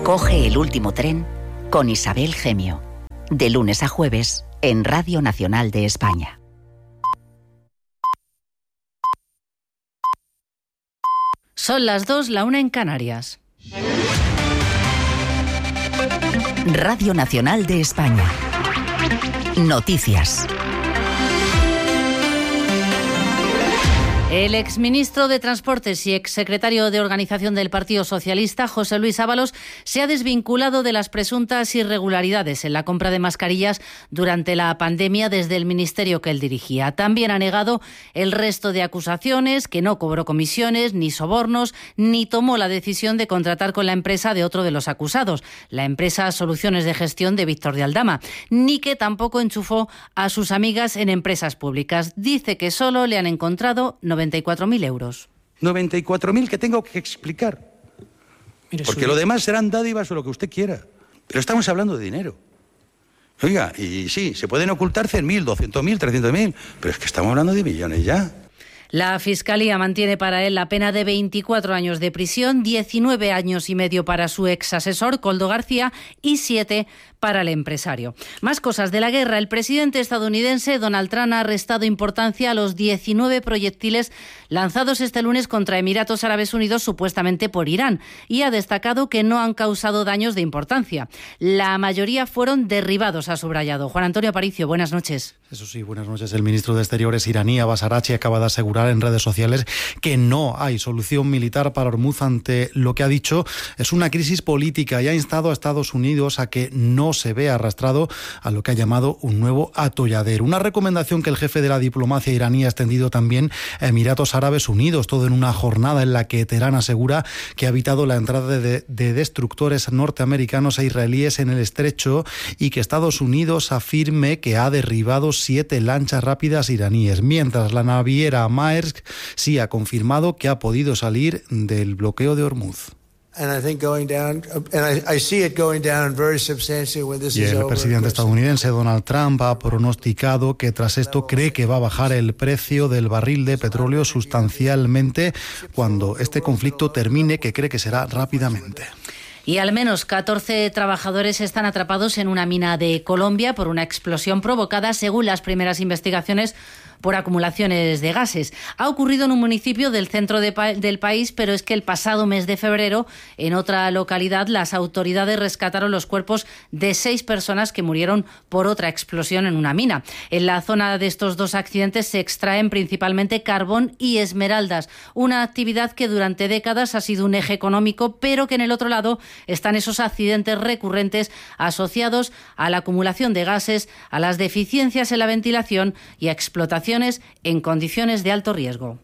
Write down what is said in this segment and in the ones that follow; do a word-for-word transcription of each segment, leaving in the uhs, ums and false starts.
Coge el último tren con Isabel Gemio. De lunes a jueves en Radio Nacional de España. Son las dos, la una en Canarias. Radio Nacional de España. Noticias. El exministro de Transportes y exsecretario de Organización del Partido Socialista, José Luis Ábalos, se ha desvinculado de las presuntas irregularidades en la compra de mascarillas durante la pandemia desde el ministerio que él dirigía. También ha negado el resto de acusaciones, que no cobró comisiones ni sobornos, ni tomó la decisión de contratar con la empresa de otro de los acusados, la empresa Soluciones de Gestión de Víctor de Aldama, ni que tampoco enchufó a sus amigas en empresas públicas. Dice que solo le han encontrado noventa y cuatro mil euros. noventa y cuatro mil que tengo que explicar. Mire, porque su... lo demás serán dádivas o lo que usted quiera. Pero estamos hablando de dinero. Oiga, y sí, se pueden ocultar cien mil, doscientos mil, trescientos mil, pero es que estamos hablando de millones ya. La Fiscalía mantiene para él la pena de veinticuatro años de prisión, diecinueve años y medio para su ex asesor, Koldo García, y siete para el empresario. Más cosas de la guerra. El presidente estadounidense Donald Trump ha restado importancia a los diecinueve proyectiles lanzados este lunes contra Emiratos Árabes Unidos, supuestamente por Irán, y ha destacado que no han causado daños de importancia. La mayoría fueron derribados, ha subrayado. Juan Antonio Aparicio, buenas noches. Eso sí, buenas noches. El ministro de Exteriores iraní, Abbas Araghchi, acaba de asegurar en redes sociales que no hay solución militar para Hormuz ante lo que ha dicho es una crisis política, y ha instado a Estados Unidos a que no se vea arrastrado a lo que ha llamado un nuevo atolladero. Una recomendación que el jefe de la diplomacia iraní ha extendido también a Emiratos Árabes Unidos, todo en una jornada en la que Teherán asegura que ha evitado la entrada de, de destructores norteamericanos e israelíes en el estrecho, y que Estados Unidos afirme que ha derribado siete lanchas rápidas iraníes, mientras la naviera Maersk sí ha confirmado que ha podido salir del bloqueo de Hormuz. Y el presidente estadounidense Donald Trump ha pronosticado que tras esto cree que va a bajar el precio del barril de petróleo sustancialmente cuando este conflicto termine, que cree que será rápidamente. Y al menos catorce trabajadores están atrapados en una mina de Colombia por una explosión provocada, según las primeras investigaciones, por acumulaciones de gases. Ha ocurrido en un municipio del centro de pa- del país, pero es que el pasado mes de febrero, en otra localidad, las autoridades rescataron los cuerpos de seis personas que murieron por otra explosión en una mina. En la zona de estos dos accidentes se extraen principalmente carbón y esmeraldas, una actividad que durante décadas ha sido un eje económico, pero que en el otro lado están esos accidentes recurrentes asociados a la acumulación de gases, a las deficiencias en la ventilación y a explotación en condiciones de alto riesgo.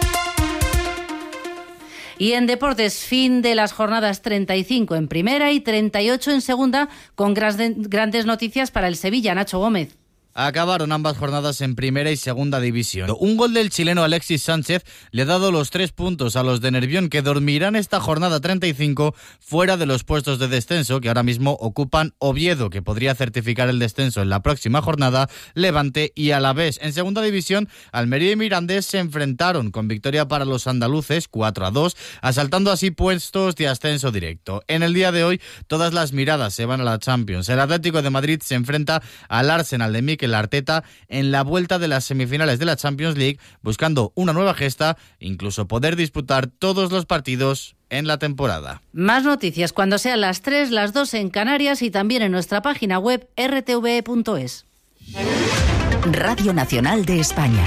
Y en deportes, fin de las jornadas treinta y cinco en primera y treinta y ocho en segunda, con grandes noticias para el Sevilla. Nacho Gómez. Acabaron ambas jornadas en primera y segunda división. Un gol del chileno Alexis Sánchez le ha dado los tres puntos a los de Nervión, que dormirán esta jornada treinta y cinco fuera de los puestos de descenso que ahora mismo ocupan Oviedo, que podría certificar el descenso en la próxima jornada, Levante y Alavés. En segunda división, Almería y Mirandés se enfrentaron con victoria para los andaluces cuatro a dos, asaltando así puestos de ascenso directo. En el día de hoy, todas las miradas se van a la Champions. El Atlético de Madrid se enfrenta al Arsenal de Mikel Arteta en la vuelta de las semifinales de la Champions League, buscando una nueva gesta, incluso poder disputar todos los partidos en la temporada. Más noticias cuando sean las tres, las dos en Canarias, y también en nuestra página web erre te ve punto es. Radio Nacional de España.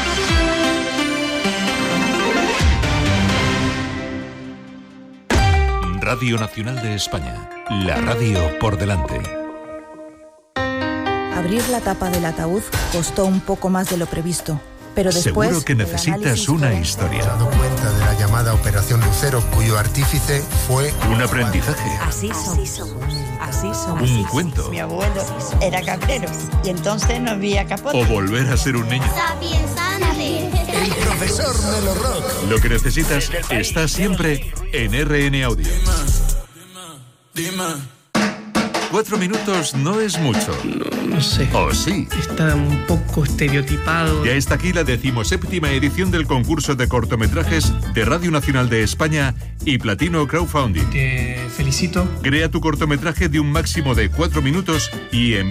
Radio Nacional de España. La radio por delante. Abrir la tapa del ataúd costó un poco más de lo previsto, pero después... Seguro que necesitas una historia. He dado cuenta de la llamada Operación Lucero, cuyo artífice fue... Un aprendizaje. Así somos. Así somos. Un cuento. Mi abuelo era cabrero y entonces no había capote. O volver a ser un niño. El profesor Melo Rock. Lo que necesitas está siempre en erre ene Audio. Dime, dime. Cuatro minutos no es mucho. No, no sé. ¿O sí? Está un poco estereotipado. Ya está aquí la decimoséptima edición del concurso de cortometrajes de Radio Nacional de España y Platino Crowdfunding. Te felicito. Crea tu cortometraje de un máximo de cuatro minutos y en